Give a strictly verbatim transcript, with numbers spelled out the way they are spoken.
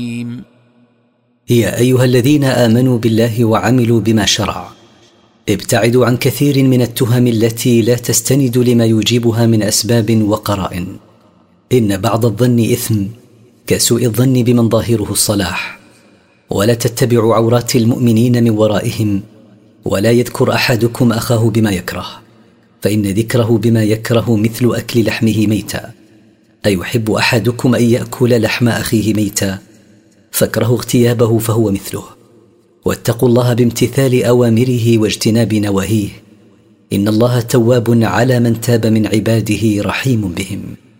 يا أيها الذين آمنوا بالله وعملوا بما شرع، ابتعدوا عن كثير من التهم التي لا تستند لما يجيبها من أسباب وقرائن. إن بعض الظن إثم كسوء الظن بمن ظاهره الصلاح. ولا تتبعوا عورات المؤمنين من ورائهم، ولا يذكر أحدكم أخاه بما يكره، فإن ذكره بما يكره مثل أكل لحمه ميتا. أيحب أحدكم أن يأكل لحم أخيه ميتا فاكرهوا اغتيابه فهو مثله. واتقوا الله بامتثال أوامره واجتناب نواهيه، إن الله تواب على من تاب من عباده رحيم بهم.